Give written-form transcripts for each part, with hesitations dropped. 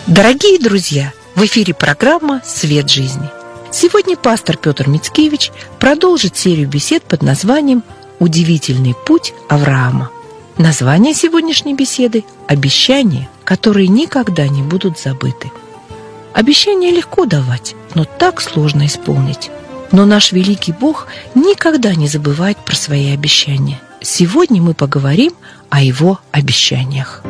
Дорогие друзья, в эфире программа «Свет жизни». Сегодня пастор Петр Мицкевич продолжит серию бесед под названием «Удивительный путь Авраама». Название сегодняшней беседы – «Обещания, которые никогда не будут забыты». Обещания легко давать, но так сложно исполнить. Но наш великий Бог никогда не забывает про свои обещания. Сегодня мы поговорим о Его обещаниях.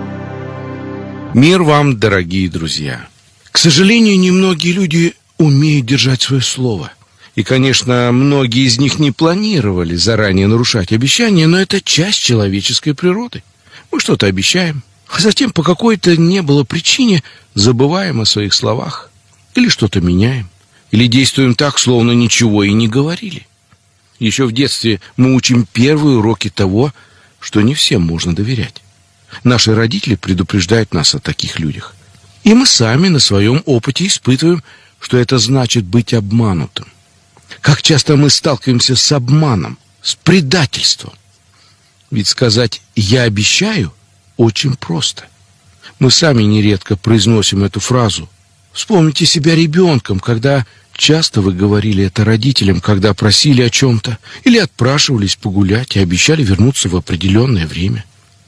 Мир вам, дорогие друзья! К сожалению, немногие люди умеют держать свое слово. И, конечно, многие из них не планировали заранее нарушать обещания, но это часть человеческой природы. Мы что-то обещаем, а затем по какой-то не было причине забываем о своих словах. Или что-то меняем, или действуем так, словно ничего и не говорили. Еще в детстве мы учим первые уроки того, что не всем можно доверять. Наши родители предупреждают нас о таких людях. И мы сами на своем опыте испытываем, что это значит быть обманутым. Как часто мы сталкиваемся с обманом, с предательством. Ведь сказать «я обещаю» очень просто. Мы сами нередко произносим эту фразу. Вспомните себя ребенком, когда часто вы говорили это родителям, когда просили о чем-то, или отпрашивались погулять и обещали вернуться в определенное время.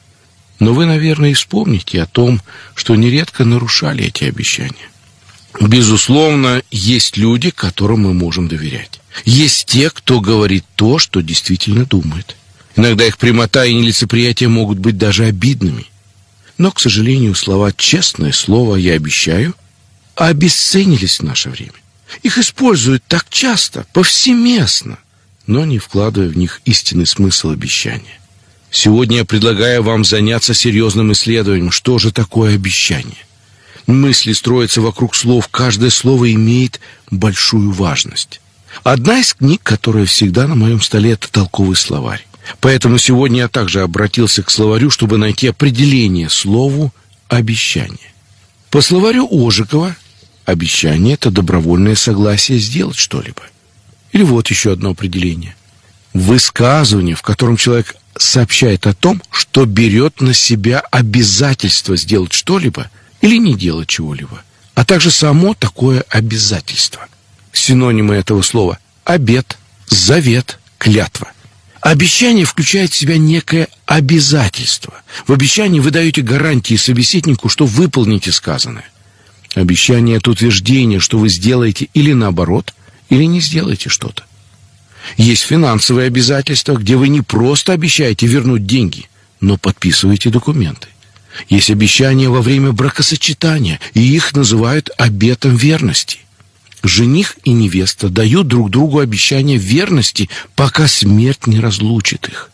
Но вы, наверное, и вспомните о том, что нередко нарушали эти обещания. Безусловно, есть люди, которым мы можем доверять. Есть те, кто говорит то, что действительно думает. Иногда их прямота и нелицеприятие могут быть даже обидными. Но, к сожалению, слова «честное слово», «я обещаю» обесценились в наше время. Их используют так часто, повсеместно, но не вкладывая в них истинный смысл обещания. Сегодня я предлагаю вам заняться серьезным исследованием, что же такое обещание. Мысли строятся вокруг слов, каждое слово имеет большую важность. Одна из книг, которая всегда на моем столе, это толковый словарь. Поэтому сегодня я также обратился к словарю, чтобы найти определение слову «обещание». По словарю Ожегова обещание – это добровольное согласие сделать что-либо. Или вот еще одно определение. Высказывание, в котором человек сообщает о том, что берет на себя обязательство сделать что-либо или не делать чего-либо, а также само такое обязательство. Синонимы этого слова – обет, завет, клятва. Обещание включает в себя некое обязательство. В обещании вы даете гарантии собеседнику, что выполните сказанное. Обещание – это утверждение, что вы сделаете или наоборот, или не сделаете что-то. Есть финансовые обязательства, где вы не просто обещаете вернуть деньги, но подписываете документы. Есть обещания во время бракосочетания, и их называют обетом верности. Жених и невеста дают друг другу обещание верности, пока смерть не разлучит их.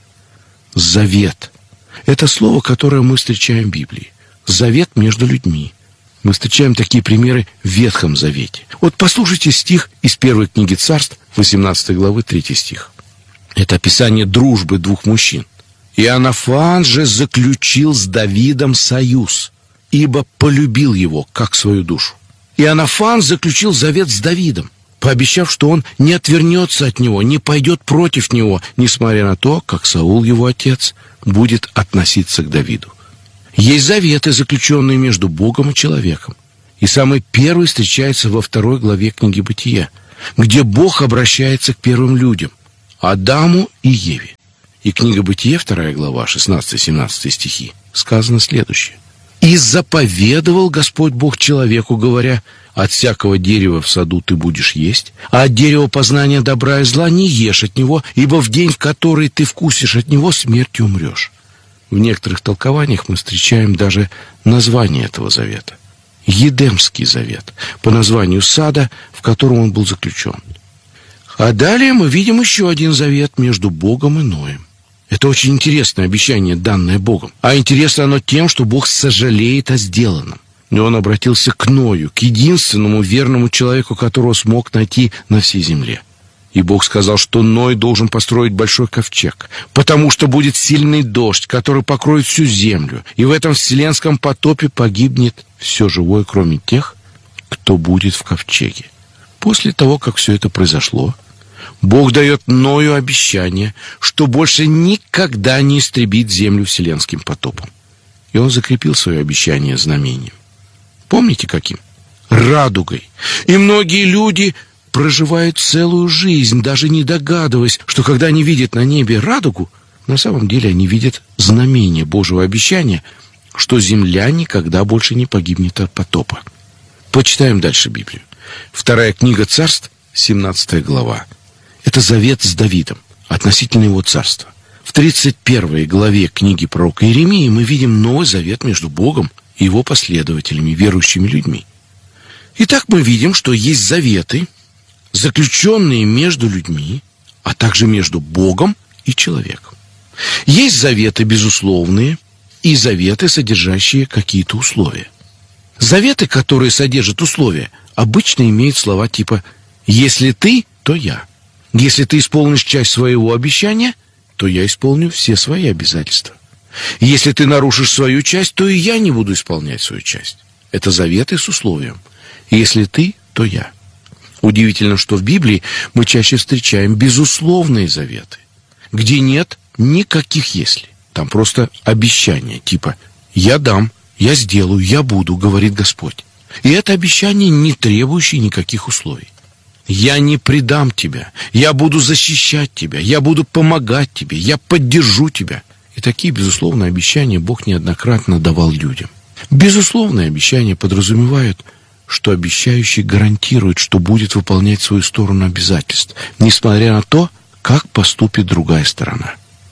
Завет – это слово, которое мы встречаем в Библии. Завет между людьми. Мы встречаем такие примеры в Ветхом Завете. Вот послушайте стих из первой книги Царств, 18 главы, 3 стих. Это описание дружбы двух мужчин. «Иоаннафан же заключил с Давидом союз, ибо полюбил его, как свою душу». Иоаннафан заключил завет с Давидом, пообещав, что он не отвернется от него, не пойдет против него, несмотря на то, как Саул, его отец, будет относиться к Давиду. Есть заветы, заключенные между Богом и человеком. И самый первый встречается во 2 главе книги Бытия, где Бог обращается к первым людям – Адаму и Еве. И книга Бытия, 2 глава, 16-17 стихи, сказано следующее. «И заповедовал Господь Бог человеку, говоря, от всякого дерева в саду ты будешь есть, а от дерева познания добра и зла не ешь от него, ибо в день, в который ты вкусишь от него, смертью умрешь». В некоторых толкованиях мы встречаем даже название этого завета. Едемский завет, по названию сада, в котором он был заключен. А далее мы видим еще один завет между Богом и Ноем. Это очень интересное обещание, данное Богом. А интересно оно тем, что Бог сожалеет о сделанном. И он обратился к Ною, к единственному верному человеку, которого смог найти на всей земле. И Бог сказал, что Ной должен построить большой ковчег, потому что будет сильный дождь, который покроет всю землю, и в этом вселенском потопе погибнет все живое, кроме тех, кто будет в ковчеге. После того, как все это произошло, Бог дает Ною обещание, что больше никогда не истребит землю вселенским потопом. И он закрепил свое обещание знамением. Помните, каким? Радугой. И многие люди проживают целую жизнь, даже не догадываясь, что когда они видят на небе радугу, на самом деле они видят знамение Божьего обещания, что земля никогда больше не погибнет от потопа. Почитаем дальше Библию. 2 книга Царств, 17 глава. Это завет с Давидом относительно его царства. В 31 главе книги пророка Иеремии мы видим Новый Завет между Богом и его последователями, верующими людьми. Итак, мы видим, что есть заветы, заключенные между людьми, а также между Богом и человеком. Есть заветы безусловные и заветы, содержащие какие-то условия. Заветы, которые содержат условия, обычно имеют слова типа «если ты, то я». Если ты исполнишь часть своего обещания, то я исполню все свои обязательства. Если ты нарушишь свою часть, то и я не буду исполнять свою часть. Это заветы с условием. Если ты, то я. Удивительно, что в Библии мы чаще встречаем безусловные заветы, где нет никаких «если». Там просто обещания, типа «я дам», «я сделаю», «я буду», говорит Господь. И это обещание, не требующее никаких условий. «Я не предам тебя», «я буду защищать тебя», «я буду помогать тебе», «я поддержу тебя». И такие безусловные обещания Бог неоднократно давал людям. Безусловные обещания подразумевают, что обещающий гарантирует, что будет выполнять свою сторону обязательств, несмотря на то, как поступит другая сторона.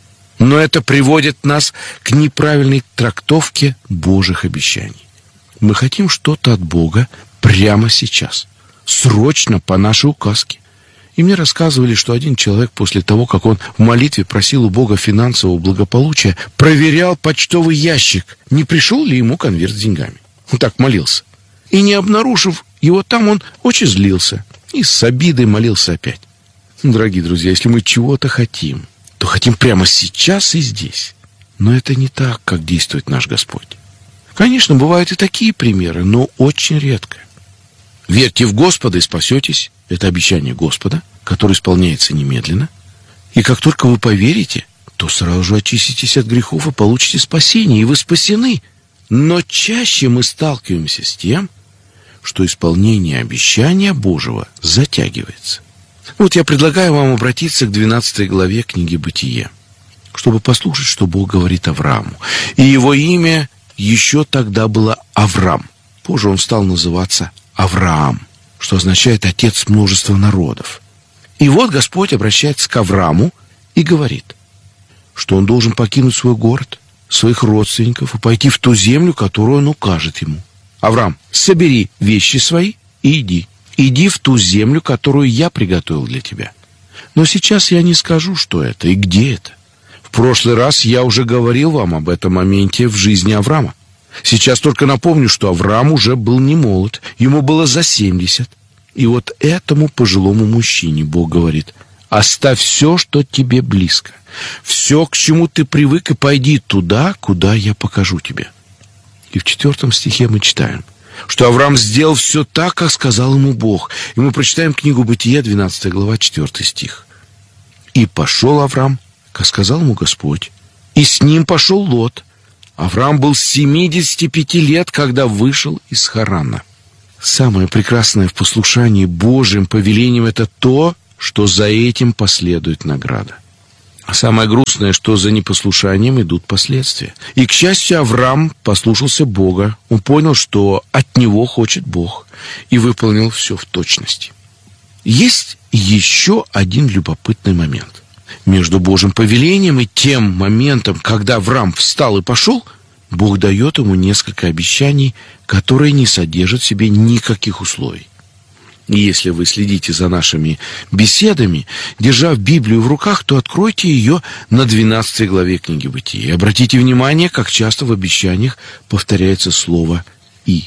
Но это приводит нас к неправильной трактовке Божьих обещаний. Мы хотим что-то от Бога прямо сейчас, срочно по нашей указке. И мне рассказывали, что один человек после того, как он в молитве просил у Бога финансового благополучия, проверял почтовый ящик, не пришел ли ему конверт с деньгами. Он так молился. И не обнаружив его там, он очень злился и с обидой молился опять. Дорогие друзья, если мы чего-то хотим, то хотим прямо сейчас и здесь. Но это не так, как действует наш Господь. Конечно, бывают и такие примеры, но очень редко. Верьте в Господа и спасетесь. Это обещание Господа, которое исполняется немедленно. И как только вы поверите, то сразу же очиститесь от грехов и получите спасение, и вы спасены. Но чаще мы сталкиваемся с тем, что исполнение обещания Божьего затягивается. Вот я предлагаю вам обратиться к 12 главе книги «Бытие», чтобы послушать, что Бог говорит Аврааму. И его имя еще тогда было Аврам. Позже он стал называться Авраам, что означает «отец множества народов». И вот Господь обращается к Аврааму и говорит, что он должен покинуть свой город, своих родственников и пойти в ту землю, которую он укажет ему. Авраам, собери вещи свои и иди. Иди в ту землю, которую я приготовил для тебя. Но сейчас я не скажу, что это и где это. В прошлый раз я уже говорил вам об этом моменте в жизни Авраама. Сейчас только напомню, что Авраам уже был не молод, ему было за 70. И вот этому пожилому мужчине Бог говорит: оставь все, что тебе близко, все, к чему ты привык, и пойди туда, куда я покажу тебе. И в 4 стихе мы читаем, что Авраам сделал все так, как сказал ему Бог. И мы прочитаем книгу Бытия, 12 глава, 4 стих. «И пошел Авраам, как сказал ему Господь, и с ним пошел Лот. Авраам был 75 лет, когда вышел из Харана». Самое прекрасное в послушании Божьим повелениям — это то, что за этим последует награда. А самое грустное, что за непослушанием идут последствия. И, к счастью, Авраам послушался Бога. Он понял, что от него хочет Бог, и выполнил все в точности. Есть еще один любопытный момент. Между Божьим повелением и тем моментом, когда Авраам встал и пошел, Бог дает ему несколько обещаний, которые не содержат в себе никаких условий. И если вы следите за нашими беседами, держа Библию в руках, то откройте ее на 12 главе книги Бытия. И обратите внимание, как часто в обещаниях повторяется слово «и».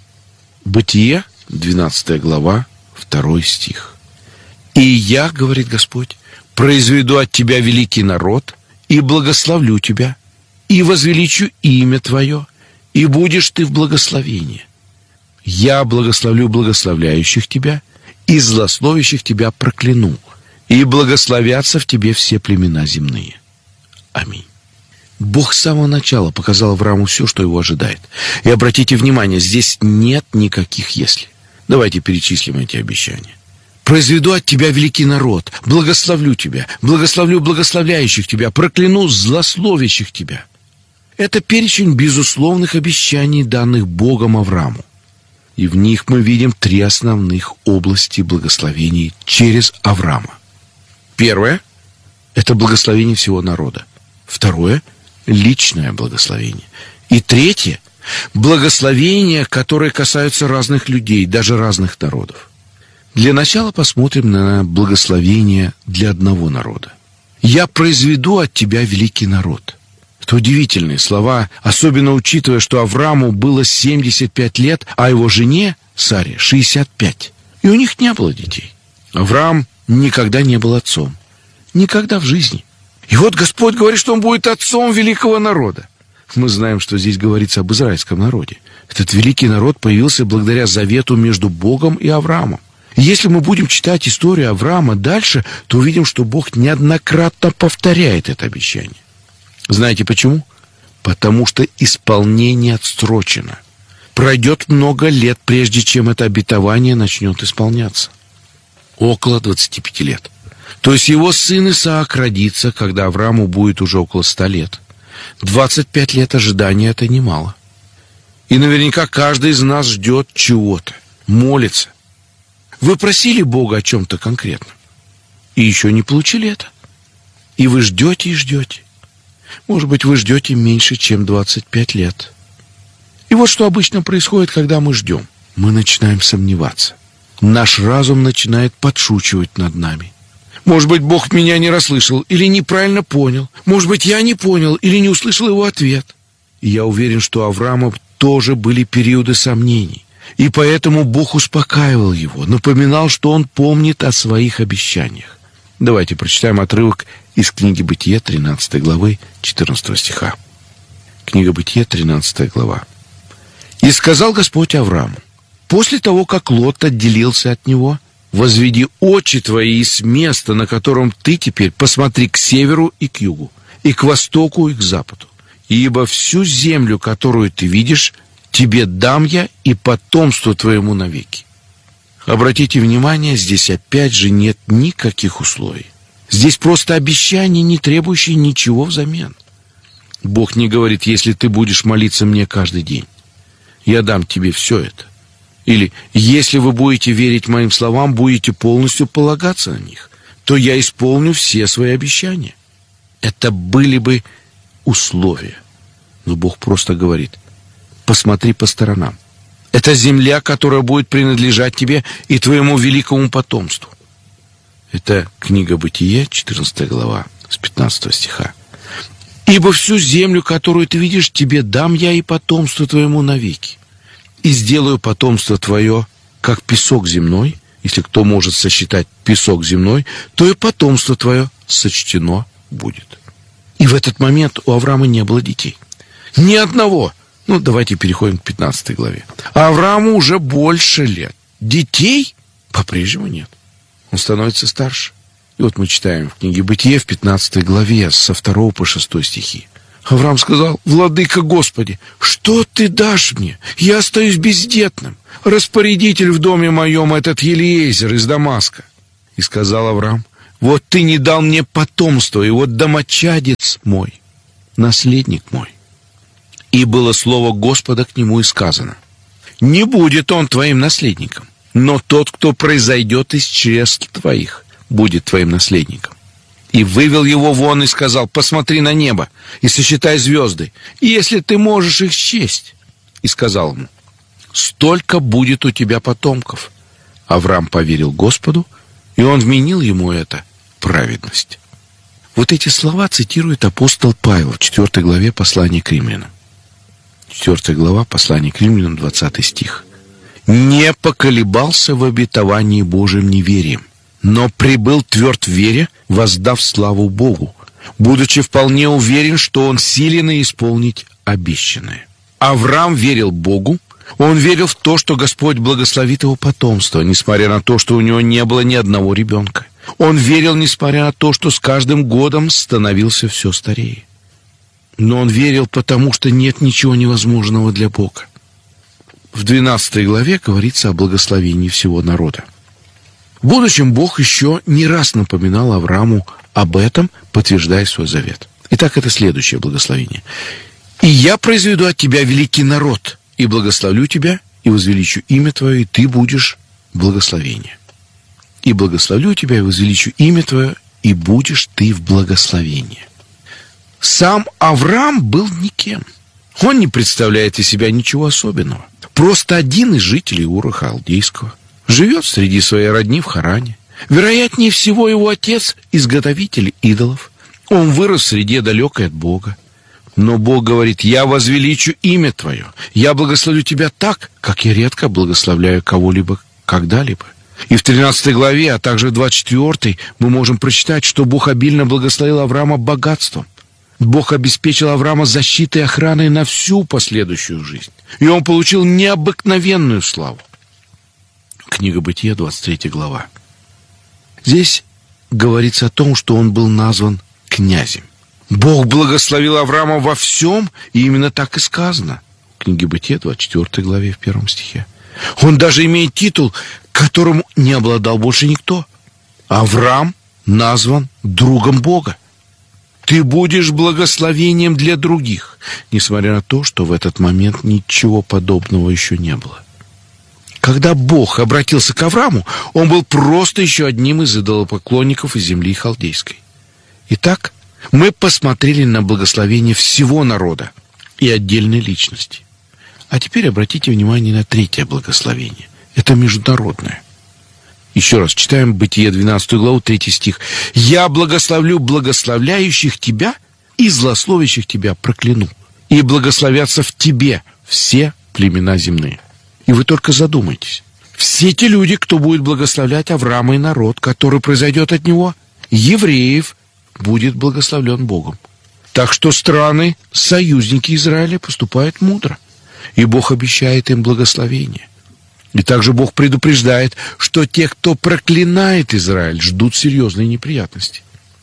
Бытие, 12 глава, 2 стих. «И я, — говорит Господь, — произведу от тебя великий народ, и благословлю тебя, и возвеличу имя твое, и будешь ты в благословении. Я благословлю благословляющих тебя, и злословящих тебя прокляну, и благословятся в тебе все племена земные. Аминь». Бог с самого начала показал Аврааму все, что его ожидает. И обратите внимание, здесь нет никаких «если». Давайте перечислим эти обещания. «Произведу от тебя великий народ, благословлю тебя, благословлю благословляющих тебя, прокляну злословящих тебя». Это перечень безусловных обещаний, данных Богом Аврааму. И в них мы видим 3 основных области благословений через Авраама. Первое – это благословение всего народа. Второе – личное благословение. И третье – благословения, которые касаются разных людей, даже разных народов. Для начала посмотрим на благословение для одного народа. «Я произведу от тебя великий народ». Это удивительные слова, особенно учитывая, что Аврааму было 75 лет, а его жене, Саре, 65. И у них не было детей. Авраам никогда не был отцом. Никогда в жизни. И вот Господь говорит, что он будет отцом великого народа. Мы знаем, что здесь говорится об израильском народе. Этот великий народ появился благодаря завету между Богом и Авраамом. И если мы будем читать историю Авраама дальше, то увидим, что Бог неоднократно повторяет это обещание. Знаете почему? Потому что исполнение отсрочено. Пройдет много лет, прежде чем это обетование начнет исполняться. Около 25 лет. То есть его сын Исаак родится, когда Аврааму будет уже около 100 лет. 25 лет ожидания – это немало. И наверняка каждый из нас ждет чего-то, молится. Вы просили Бога о чем-то конкретном, и еще не получили это. И вы ждете и ждете. Может быть, вы ждете меньше, чем 25 лет. И вот что обычно происходит, когда мы ждем. Мы начинаем сомневаться. Наш разум начинает подшучивать над нами. Может быть, Бог меня не расслышал или неправильно понял. Может быть, я не понял или не услышал его ответ. И я уверен, что у Авраама тоже были периоды сомнений. И поэтому Бог успокаивал его, напоминал, что он помнит о своих обещаниях. Давайте прочитаем отрывок из книги Бытия, 13 главы, 14 стиха. Книга Бытия, 13 глава. «И сказал Господь Аврааму: после того, как Лот отделился от него, возведи очи твои с места, на котором ты теперь, посмотри к северу и к югу, и к востоку и к западу. Ибо всю землю, которую ты видишь, тебе дам я и потомству твоему навеки». Обратите внимание, здесь опять же нет никаких условий. Здесь просто обещание, не требующее ничего взамен. Бог не говорит: если ты будешь молиться мне каждый день, я дам тебе все это. Или если вы будете верить моим словам, будете полностью полагаться на них, то я исполню все свои обещания. Это были бы условия. Но Бог просто говорит: посмотри по сторонам. Это земля, которая будет принадлежать тебе и твоему великому потомству. Это книга Бытия, 14 глава, с 15 стиха. «Ибо всю землю, которую ты видишь, тебе дам я и потомству твоему навеки. И сделаю потомство твое, как песок земной». Если кто может сосчитать песок земной, то и потомство твое сочтено будет. И в этот момент у Авраама не было детей. Ни одного. Давайте переходим к 15 главе. А Аврааму уже больше лет. Детей по-прежнему нет. Он становится старше. И вот мы читаем в книге Бытие в 15 главе со 2 по 6 стихи. Авраам сказал: «Владыка Господи, что ты дашь мне? Я остаюсь бездетным. Распорядитель в доме моем этот Елиезер из Дамаска». И сказал Авраам: «Вот ты не дал мне потомство, и вот домочадец мой, наследник мой». И было слово Господа к нему, и сказано: «Не будет он твоим наследником, но тот, кто произойдет из чресл твоих, будет твоим наследником». И вывел его вон и сказал: «Посмотри на небо и сосчитай звезды, и если ты можешь их счесть». И сказал ему: «Столько будет у тебя потомков». Авраам поверил Господу, и он вменил ему это праведность. Вот эти слова цитирует апостол Павел в 4 главе послания к римлянам. 4 глава послания к римлянам, 20 стих. «Не поколебался в обетовании Божьим неверием, но пребыл тверд в вере, воздав славу Богу, будучи вполне уверен, что он силен исполнить обещанное». Авраам верил Богу, он верил в то, что Господь благословит его потомство, несмотря на то, что у него не было ни одного ребенка. Он верил, несмотря на то, что с каждым годом становился все старее. но он верил, потому что нет ничего невозможного для Бога. В 12 главе говорится о благословении всего народа. В будущем Бог еще не раз напоминал Аврааму об этом, подтверждая свой завет. Итак, это следующее благословение. «И я произведу от тебя великий народ, и благословлю тебя, и возвеличу имя твое, и ты будешь благословение. И благословлю тебя, и возвеличу имя твое, и будешь ты в благословении». Сам Авраам был никем. Он не представляет из себя ничего особенного. Просто один из жителей Ура Халдейского. Живет среди своей родни в Харане. Вероятнее всего, его отец – изготовитель идолов. Он вырос в среде далекой от Бога. Но Бог говорит: «Я возвеличу имя твое, я благословлю тебя так, как я редко благословляю кого-либо когда-либо». И в 13 главе, а также в 24 мы можем прочитать, что Бог обильно благословил Авраама богатством. Бог обеспечил Авраама защитой и охраной на всю последующую жизнь. И он получил необыкновенную славу. Книга Бытия, 23 глава. Здесь говорится о том, что он был назван князем. Бог благословил Авраама во всем, и именно так и сказано. В книге Бытия, 24 главе, в 1 стихе. Он даже имеет титул, которым не обладал больше никто. Авраам назван другом Бога. Ты будешь благословением для других, несмотря на то, что в этот момент ничего подобного еще не было. Когда Бог обратился к Аврааму, он был просто еще одним из идолопоклонников из земли халдейской. Итак, мы посмотрели на благословение всего народа и отдельной личности. А теперь обратите внимание на третье благословение. Это международное. Еще раз читаем Бытие 12 главу, 3 стих. «Я благословлю благословляющих тебя, и злословящих тебя прокляну, и благословятся в тебе все племена земные». И вы только задумайтесь. Все те люди, кто будет благословлять Авраама и народ, который произойдет от него, евреев, будет благословлен Богом. Так что страны, союзники Израиля, поступают мудро, и Бог обещает им благословение. И также Бог предупреждает, что те, кто проклинает Израиль, ждут серьезные неприятности.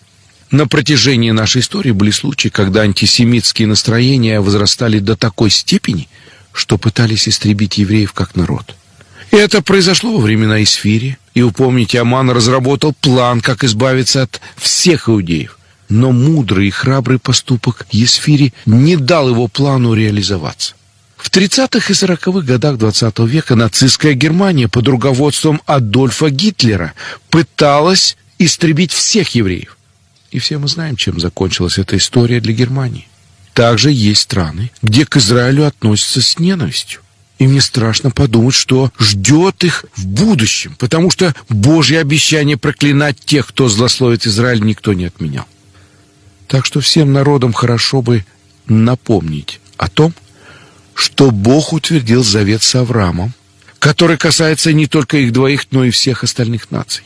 На протяжении нашей истории были случаи, когда антисемитские настроения возрастали до такой степени, что пытались истребить евреев как народ. И это произошло во времена Исфирия. И вы помните, Аман разработал план, как избавиться от всех иудеев. Но мудрый и храбрый поступок Есфири не дал его плану реализоваться. В 30-х и 40-х годах 20 века нацистская Германия под руководством Адольфа Гитлера пыталась истребить всех евреев. И все мы знаем, чем закончилась эта история для Германии. Также есть страны, где к Израилю относятся с ненавистью. И мне страшно подумать, что ждет их в будущем, потому что Божье обещание проклинать тех, кто злословит Израиль, никто не отменял. Так что всем народам хорошо бы напомнить о том, что Бог утвердил завет с Авраамом, который касается не только их двоих, но и всех остальных наций.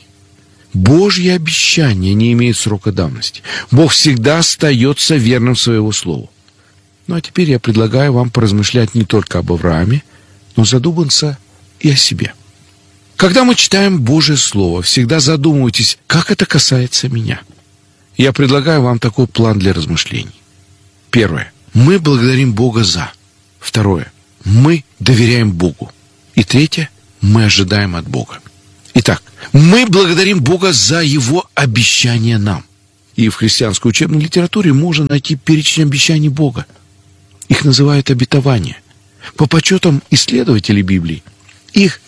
Божье обещание не имеет срока давности. Бог всегда остается верным своему слову. Ну а теперь я предлагаю вам поразмышлять не только об Аврааме, но задуматься и о себе. Когда мы читаем Божье Слово, всегда задумывайтесь, как это касается меня. Я предлагаю вам такой план для размышлений. Первое. Мы благодарим Бога за. Второе. Мы доверяем Богу. И третье. Мы ожидаем от Бога. Итак, мы благодарим Бога за Его обещания нам. И в христианской учебной литературе можно найти перечень обещаний Бога. Их называют обетования. По подсчетам исследователей Библии, их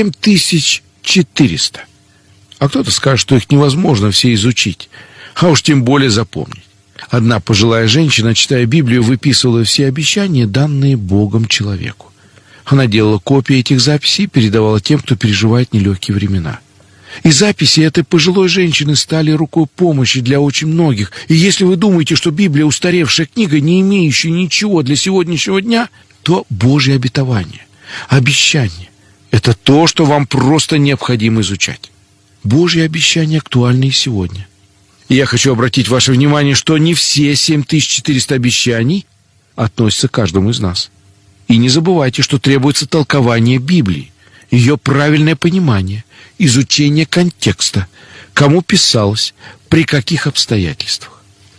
7400. А кто-то скажет, что их невозможно все изучить, а уж тем более запомнить. Одна пожилая женщина, читая Библию, выписывала все обещания, данные Богом человеку. Она делала копии этих записей и передавала тем, кто переживает нелегкие времена. И записи этой пожилой женщины стали рукой помощи для очень многих. И если вы думаете, что Библия устаревшая книга, не имеющая ничего для сегодняшнего дня, то Божье обетование, обещание – это то, что вам просто необходимо изучать. Божьи обещания актуальны и сегодня. И я хочу обратить ваше внимание, что не все 7400 обещаний относятся к каждому из нас. И не забывайте, что требуется толкование Библии, ее правильное понимание, изучение контекста, кому писалось, при каких обстоятельствах.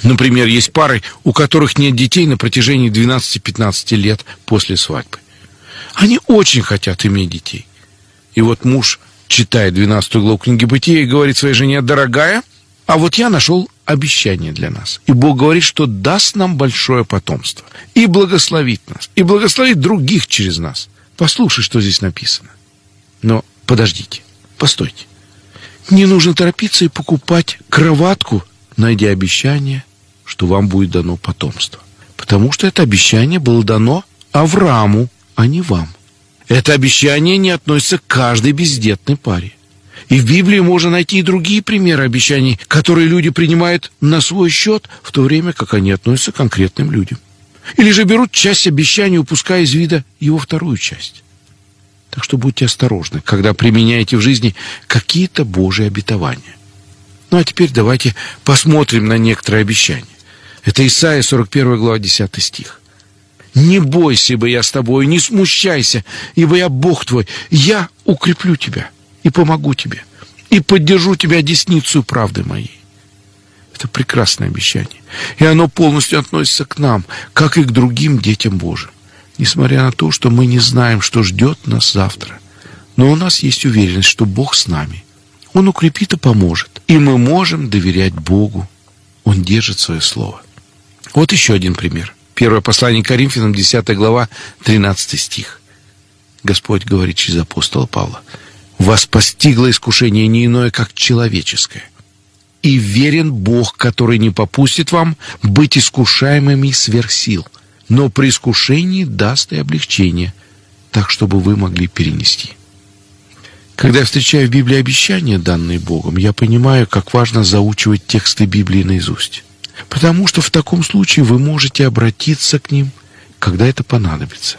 Например, есть пары, у которых нет детей на протяжении 12-15 лет после свадьбы. Они очень хотят иметь детей. И вот муж читает 12 главу книги Бытия и говорит своей жене: дорогая, а вот я нашел обещание для нас. И Бог говорит, что даст нам большое потомство. И благословит нас. И благословит других через нас. Послушай, что здесь написано. Но подождите, постойте. Не нужно торопиться и покупать кроватку, найдя обещание, что вам будет дано потомство. Потому что это обещание было дано Аврааму, а не вам. Это обещание не относится к каждой бездетной паре. И в Библии можно найти и другие примеры обещаний, которые люди принимают на свой счет, в то время как они относятся к конкретным людям. Или же берут часть обещания, упуская из вида его вторую часть. Так что будьте осторожны, когда применяете в жизни какие-то Божьи обетования. Ну а теперь давайте посмотрим на некоторые обещания. Это Исайя 41 глава 10 стих. «Не бойся, ибо я с тобой, не смущайся, ибо я Бог твой, я укреплю тебя и помогу тебе, и поддержу тебя десницей правды моей». Это прекрасное обещание, и оно полностью относится к нам, как и к другим детям Божьим. Несмотря на то, что мы не знаем, что ждет нас завтра, но у нас есть уверенность, что Бог с нами. Он укрепит и поможет, и мы можем доверять Богу. Он держит свое слово. Вот еще один пример. Первое послание к Коринфянам, 10 глава, 13 стих. Господь говорит через апостола Павла: «Вас постигло искушение не иное, как человеческое. И верен Бог, который не попустит вам быть искушаемыми сверх сил, но при искушении даст и облегчение, так, чтобы вы могли перенести». Когда я встречаю в Библии обещания, данные Богом, я понимаю, как важно заучивать тексты Библии наизусть. Потому что в таком случае вы можете обратиться к ним, когда это понадобится.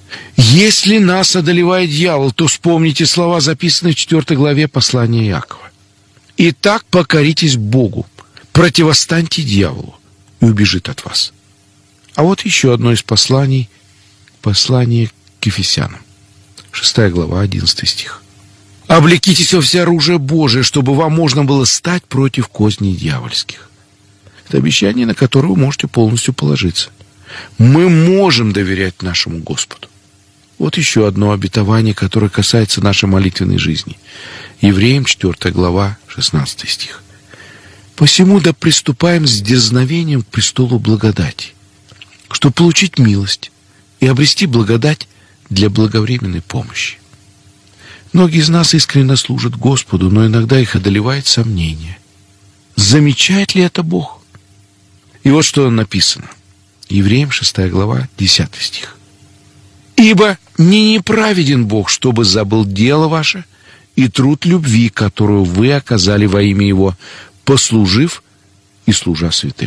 Если нас одолевает дьявол, то вспомните слова, записанные в 4 главе послания Иакова. «Итак, покоритесь Богу, противостаньте дьяволу, и убежит от вас». А вот еще одно из посланий, послание к Ефесянам, 6 глава, 11 стих. «Облекитесь во всеоружие Божие, чтобы вам можно было стать против козней дьявольских». Это обещание, на которое вы можете полностью положиться. Мы можем доверять нашему Господу. Вот еще одно обетование, которое касается нашей молитвенной жизни. Евреям 4 глава, 16 стих. «Посему да приступаем с дерзновением к престолу благодати, чтобы получить милость и обрести благодать для благовременной помощи». Многие из нас искренне служат Господу, но иногда их одолевает сомнение. Замечает ли это Бог? И вот что написано. Евреям 6 глава, 10 стих. «Ибо не неправеден Бог, чтобы забыл дело ваше и труд любви, которую вы оказали во имя Его, послужив и служа святым».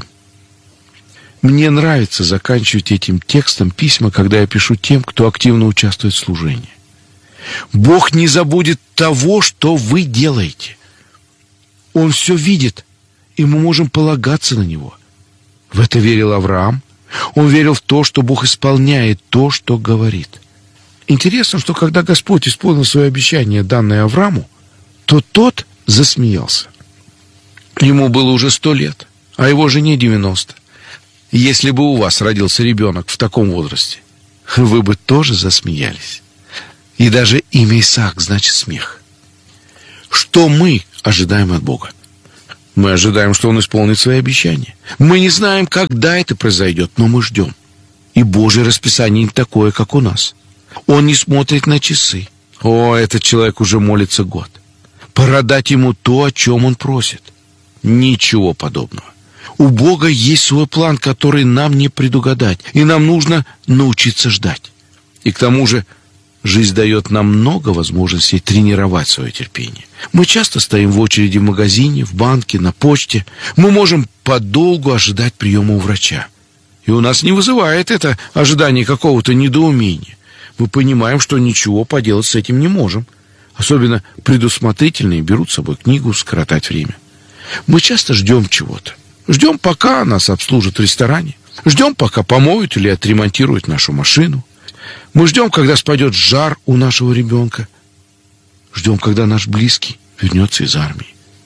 Мне нравится заканчивать этим текстом письма, когда я пишу тем, кто активно участвует в служении. Бог не забудет того, что вы делаете. Он все видит, и мы можем полагаться на Него. В это верил Авраам. Он верил в то, что Бог исполняет то, что говорит. Интересно, что когда Господь исполнил свое обещание, данное Аврааму, то тот засмеялся. Ему было уже 100 лет, а его жене 90. Если бы у вас родился ребенок в таком возрасте, вы бы тоже засмеялись. И даже имя Исаак значит смех. Что мы ожидаем от Бога? Мы ожидаем, что Он исполнит свои обещания. Мы не знаем, когда это произойдет, но мы ждем. И Божье расписание не такое, как у нас. Он не смотрит на часы. О, этот человек уже молится год. Пора дать ему то, о чем он просит. Ничего подобного. У Бога есть свой план, который нам не предугадать, и нам нужно научиться ждать. И к тому же жизнь дает нам много возможностей тренировать свое терпение. Мы часто стоим в очереди в магазине, в банке, на почте. Мы можем подолгу ожидать приема у врача. И у нас не вызывает это ожидание какого-то недоумения. Мы понимаем, что ничего поделать с этим не можем. Особенно предусмотрительные берут с собой книгу скоротать время. Мы часто ждем чего-то. Ждем, пока нас обслужат в ресторане. Ждем, пока помоют или отремонтируют нашу машину. Мы ждем, когда спадет жар у нашего ребенка. Ждем, когда наш близкий вернется из армии.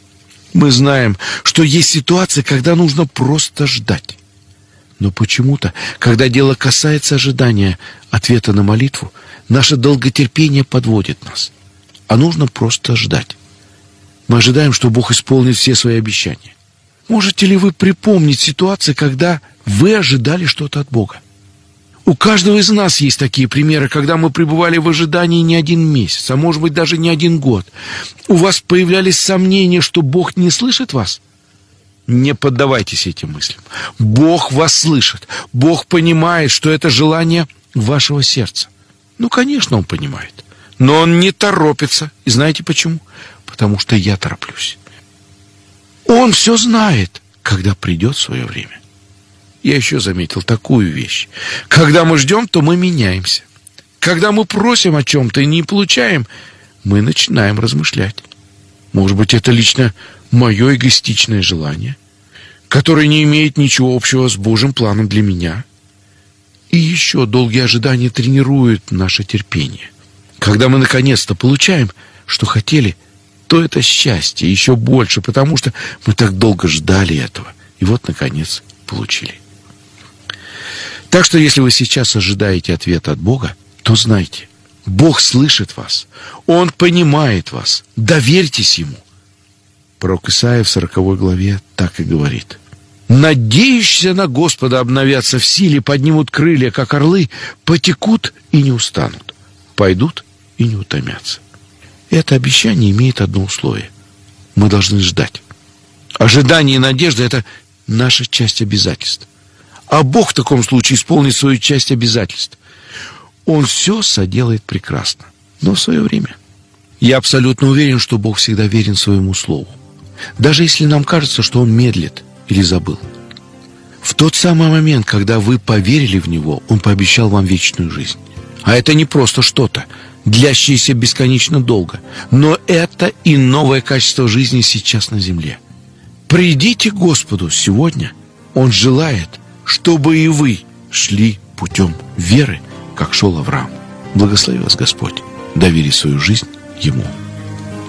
Мы знаем, что есть ситуации, когда нужно просто ждать. Но почему-то, когда дело касается ожидания ответа на молитву, наше долготерпение подводит нас. А нужно просто ждать. Мы ожидаем, что Бог исполнит все свои обещания. Можете ли вы припомнить ситуации, когда вы ожидали что-то от Бога? У каждого из нас есть такие примеры, когда мы пребывали в ожидании не один месяц, а может быть даже не один год. У вас появлялись сомнения, что Бог не слышит вас? Не поддавайтесь этим мыслям. Бог вас слышит. Бог понимает, что это желание вашего сердца. Ну, конечно, Он понимает. Но Он не торопится. И знаете почему? Потому что я тороплюсь. Он все знает, когда придет свое время. Я еще заметил такую вещь. Когда мы ждем, то мы меняемся. Когда мы просим о чем-то и не получаем, мы начинаем размышлять. Может быть, это лично мое эгоистичное желание, которое не имеет ничего общего с Божьим планом для меня. И еще долгие ожидания тренируют наше терпение. Когда мы наконец-то получаем, что хотели, то это счастье еще больше, потому что мы так долго ждали этого. И вот, наконец, получили. Так что, если вы сейчас ожидаете ответа от Бога, то знайте, Бог слышит вас. Он понимает вас. Доверьтесь Ему. Пророк Исаия в 40 главе так и говорит. «Надеющиеся на Господа обновятся в силе, поднимут крылья, как орлы, потекут и не устанут, пойдут и не утомятся». Это обещание имеет одно условие. Мы должны ждать. Ожидание и надежда – это наша часть обязательств. А Бог в таком случае исполнит свою часть обязательств. Он все соделает прекрасно, но в свое время. Я абсолютно уверен, что Бог всегда верен своему слову. Даже если нам кажется, что Он медлит или забыл. В тот самый момент, когда вы поверили в Него, Он пообещал вам вечную жизнь. А это не просто что-то, длящееся бесконечно долго, но это и новое качество жизни сейчас на земле. Придите к Господу сегодня. Он желает, чтобы и вы шли путем веры, как шел Авраам. Благослови вас Господь. Довери свою жизнь Ему.